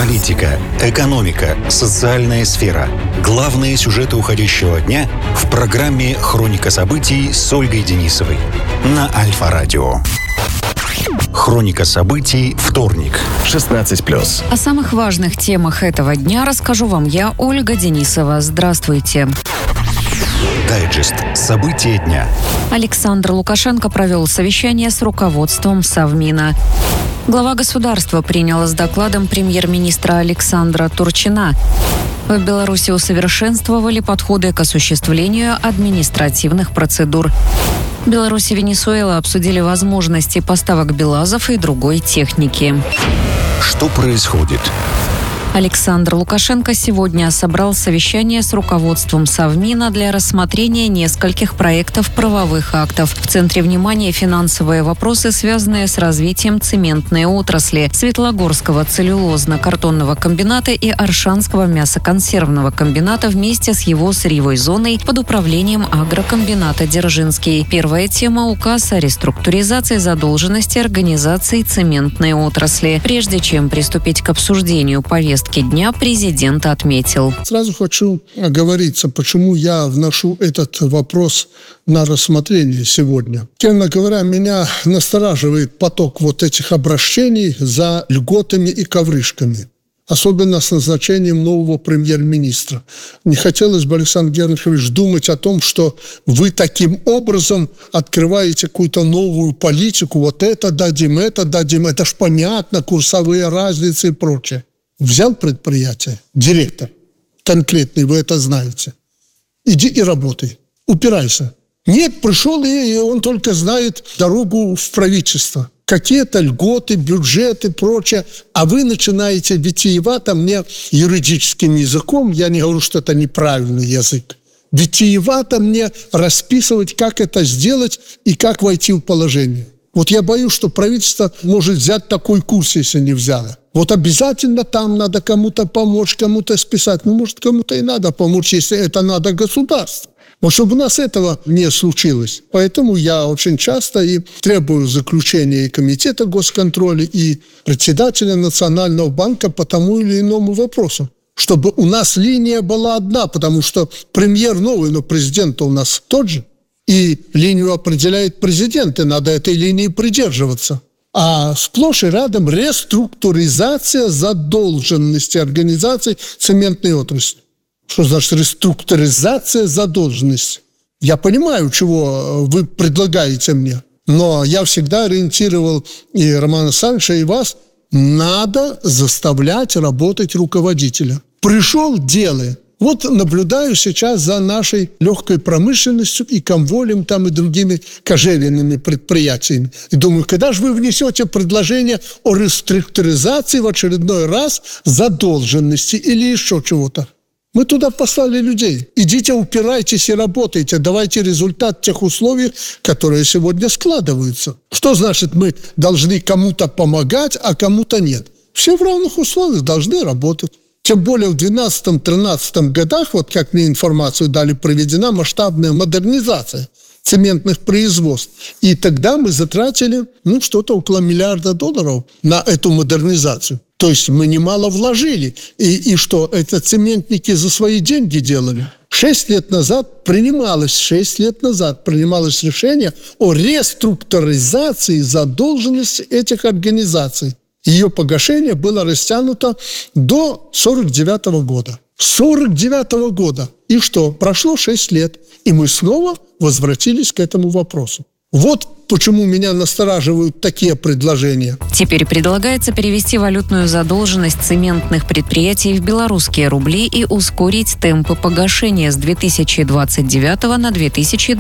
Политика, экономика, социальная сфера. Главные сюжеты уходящего дня в программе «Хроника событий» с Ольгой Денисовой на Альфа-радио. Хроника событий, вторник, 16+. О самых важных темах этого дня расскажу вам я, Ольга Денисова. Здравствуйте. Дайджест. События дня. Александр Лукашенко провел совещание с руководством Совмина. Глава государства принял с докладом премьер-министра Александра Турчина. В Беларуси усовершенствовали подходы к осуществлению административных процедур. Беларусь и Венесуэла обсудили возможности поставок БелАЗов и другой техники. Что происходит? Александр Лукашенко сегодня собрал совещание с руководством Совмина для рассмотрения нескольких проектов правовых актов. В центре внимания финансовые вопросы, связанные с развитием цементной отрасли, Светлогорского целлюлозно-картонного комбината и Оршанского мясоконсервного комбината вместе с его сырьевой зоной под управлением агрокомбината «Дзержинский». Первая тема – указ о реструктуризации задолженности организаций цементной отрасли. Прежде чем приступить к обсуждению повестки дня, президент отметил. Сразу хочу оговориться, почему я вношу этот вопрос на рассмотрение сегодня. Честно говоря, меня настораживает поток вот этих обращений за льготами и ковришками. Особенно с назначением нового премьер-министра. Не хотелось бы, Александр Германович, думать о том, что вы таким образом открываете какую-то новую политику. Вот это дадим. Это ж понятно, курсовые разницы и прочее. Взял предприятие, директор конкретный, вы это знаете. Иди и работай, упирайся. Нет, пришел, и он только знает дорогу в правительство. Какие-то льготы, бюджеты, прочее. А вы начинаете витиевато мне юридическим языком, я не говорю, что это неправильный язык, витиевато мне расписывать, как это сделать и как войти в положение. Вот я боюсь, что правительство может взять такой курс, если не взяло. Вот обязательно там надо кому-то помочь, кому-то списать. Ну, может, кому-то и надо помочь, если это надо государству. Вот чтобы у нас этого не случилось. Поэтому я очень часто и требую заключения и комитета госконтроля, и председателя Национального банка по тому или иному вопросу. Чтобы у нас линия была одна, потому что премьер новый, но президент у нас тот же. И линию определяет президент, и надо этой линии придерживаться. А сплошь и рядом реструктуризация задолженности организаций цементной отрасли. Что значит реструктуризация задолженности? Я понимаю, чего вы предлагаете мне, но я всегда ориентировал и Романа Александровича, и вас. Надо заставлять работать руководителя. Пришел – делай. Вот наблюдаю сейчас за нашей легкой промышленностью и комволем там и другими кожевенными предприятиями. И думаю, когда же вы внесете предложение о реструктуризации в очередной раз задолженности или еще чего-то? Мы туда послали людей. Идите, упирайтесь и работайте. Давайте результат тех условий, которые сегодня складываются. Что значит, мы должны кому-то помогать, а кому-то нет? Все в равных условиях должны работать. Тем более в 2012-2013 годах, вот как мне информацию дали, проведена масштабная модернизация цементных производств. И тогда мы затратили, что-то около $1 миллиарда на эту модернизацию. То есть мы немало вложили. И что, это цементники за свои деньги делали? 6 лет назад принималось решение о реструктуризации задолженности этих организаций. Ее погашение было растянуто до 1949 года. 1949 года. И что? Прошло 6 лет. И мы снова возвратились к этому вопросу. Вот почему меня настораживают такие предложения. Теперь предлагается перевести валютную задолженность цементных предприятий в белорусские рубли и ускорить темпы погашения с 2029 на 2029.